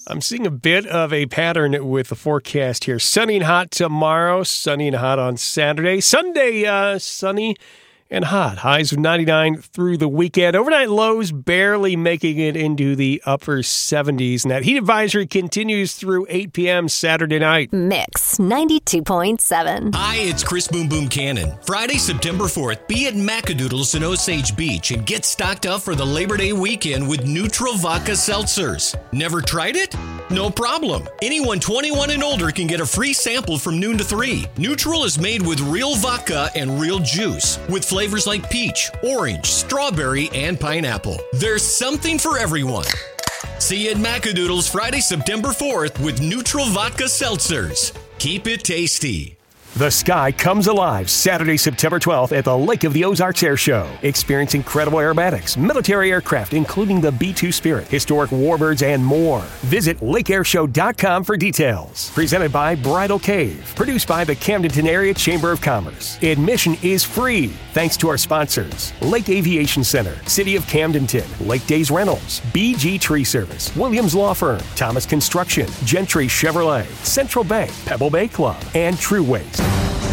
I'm seeing a bit of a pattern with the forecast here. Sunny and hot tomorrow, sunny and hot on Saturday. Sunday, sunny and hot. Highs of 99 through the weekend. Overnight lows barely making it into the upper 70s. And that heat advisory continues through 8 p.m. Saturday night. Mix 92.7. Hi, it's Chris Boom Boom Cannon. Friday, September 4th, be at Macadoodles in Osage Beach and get stocked up for the Labor Day weekend with Neutral Vodka Seltzers. Never tried it? No problem. Anyone 21 and older can get a free sample from noon to 3. Neutral is made with real vodka and real juice, with flavors like peach, orange, strawberry, and pineapple. There's something for everyone. See you at Macadoodles Friday, September 4th with Neutral Vodka Seltzers. Keep it tasty. The sky comes alive Saturday, September 12th at the Lake of the Ozarks Air Show. Experience incredible aerobatics, military aircraft, including the B-2 Spirit, historic warbirds, and more. Visit lakeairshow.com for details. Presented by Bridal Cave. Produced by the Camdenton Area Chamber of Commerce. Admission is free, thanks to our sponsors: Lake Aviation Center, City of Camdenton, Lake Days Rentals, BG Tree Service, Williams Law Firm, Thomas Construction, Gentry Chevrolet, Central Bank, Pebble Bay Club, and True Waste.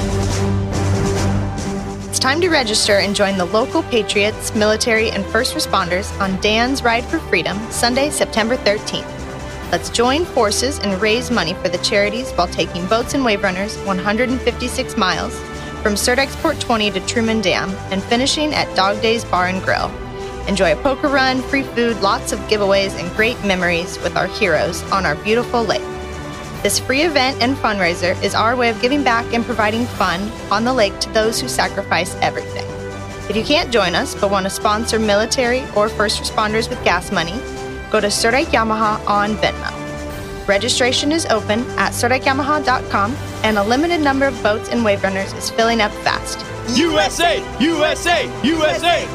It's time to register and join the local patriots, military, and first responders on Dan's Ride for Freedom, Sunday, September 13th. Let's join forces and raise money for the charities while taking boats and wave runners 156 miles from Surdexport 20 to Truman Dam and finishing at Dog Days Bar and Grill. Enjoy a poker run, free food, lots of giveaways, and great memories with our heroes on our beautiful lake. This free event and fundraiser is our way of giving back and providing fun on the lake to those who sacrifice everything. If you can't join us but want to sponsor military or first responders with gas money, go to Surdike Yamaha on Venmo. Registration is open at SurdikeYamaha.com and a limited number of boats and wave runners is filling up fast. USA! USA! USA!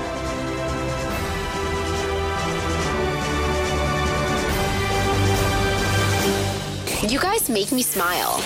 You guys make me smile.